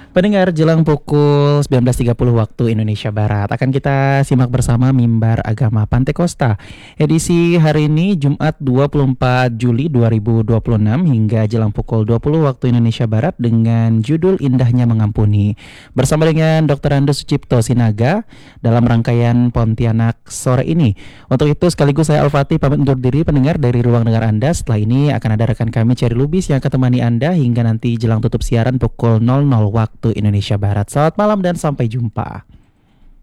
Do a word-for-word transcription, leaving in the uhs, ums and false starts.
Pendengar, jelang pukul sembilan belas tiga puluh waktu Indonesia Barat akan kita simak bersama Mimbar Agama Pantai Kosta. Edisi hari ini Jumat dua puluh empat Juli dua ribu dua puluh enam hingga jelang pukul dua puluh waktu Indonesia Barat dengan judul Indahnya Mengampuni. Bersama dengan dokter Andes Sucipto Sinaga dalam rangkaian Pontianak sore ini. Untuk itu sekaligus saya Al-Fatih pamit undur diri pendengar dari ruang dengar Anda. Setelah ini akan ada rekan kami Cherry Lubis yang akan temani Anda hingga nanti jelang tutup siaran pukul nol nol waktu Indonesia Barat. Selamat malam dan sampai jumpa.